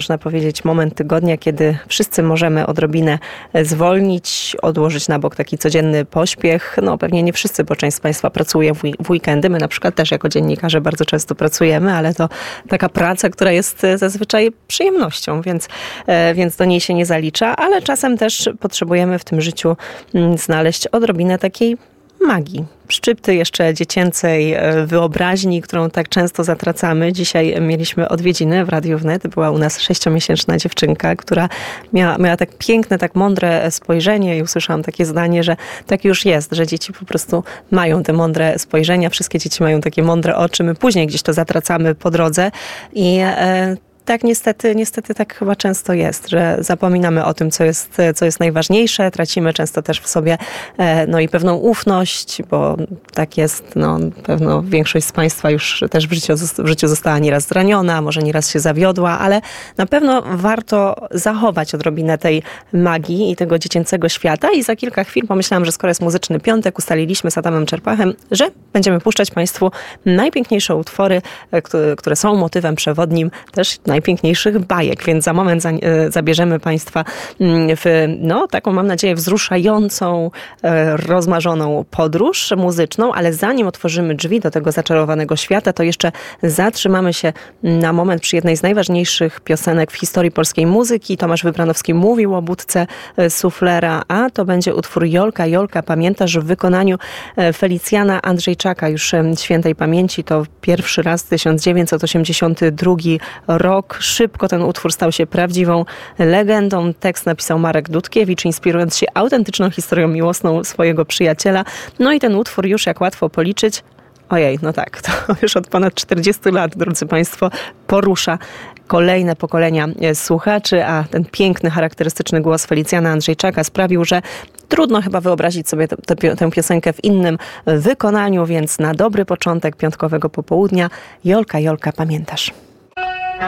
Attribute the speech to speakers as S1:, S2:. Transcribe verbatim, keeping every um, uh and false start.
S1: można powiedzieć, moment tygodnia, kiedy wszyscy możemy odrobinę zwolnić, odłożyć na bok taki codzienny pośpiech. No pewnie nie wszyscy, bo część z Państwa pracuje w, w weekendy. My na przykład też jako dziennikarze bardzo często pracujemy, ale to taka praca, która jest zazwyczaj przyjemnością, więc, więc do niej się nie zalicza, ale czasem też potrzebujemy w tym życiu znaleźć odrobinę takiej magii. Szczypty jeszcze dziecięcej wyobraźni, którą tak często zatracamy. Dzisiaj mieliśmy odwiedziny w Radiu Wnet. Była u nas sześciomiesięczna dziewczynka, która miała, miała tak piękne, tak mądre spojrzenie i usłyszałam takie zdanie, że tak już jest, że dzieci po prostu mają te mądre spojrzenia. Wszystkie dzieci mają takie mądre oczy. My później gdzieś to zatracamy po drodze i e, tak niestety, niestety tak chyba często jest, że zapominamy o tym, co jest, co jest najważniejsze, tracimy często też w sobie no i pewną ufność, bo tak jest, no pewno większość z Państwa już też w życiu, w życiu została nieraz zraniona, może nieraz się zawiodła, ale na pewno warto zachować odrobinę tej magii i tego dziecięcego świata i za kilka chwil pomyślałam, że skoro jest muzyczny piątek, ustaliliśmy z Adamem Czerpachem, że będziemy puszczać Państwu najpiękniejsze utwory, które są motywem przewodnim też najpiękniejszych bajek, więc za moment za, zabierzemy Państwa w, no, taką mam nadzieję wzruszającą, rozmarzoną podróż muzyczną, ale zanim otworzymy drzwi do tego zaczarowanego świata, to jeszcze zatrzymamy się na moment przy jednej z najważniejszych piosenek w historii polskiej muzyki. Tomasz Wybranowski mówił o budce suflera, a to będzie utwór Jolka, Jolka, pamiętasz, w wykonaniu Felicjana Andrzejczaka, już świętej pamięci. To pierwszy raz tysiąc dziewięćset osiemdziesiąty drugi rok. Szybko ten utwór stał się prawdziwą legendą. Tekst napisał Marek Dudkiewicz, inspirując się autentyczną historią miłosną swojego przyjaciela. No i ten utwór już, jak łatwo policzyć, ojej, no tak, to już od ponad czterdziestu lat, drodzy Państwo, porusza kolejne pokolenia słuchaczy, a ten piękny, charakterystyczny głos Felicjana Andrzejczaka sprawił, że trudno chyba wyobrazić sobie tę, tę piosenkę w innym wykonaniu, więc na dobry początek piątkowego popołudnia Jolka, Jolka, pamiętasz?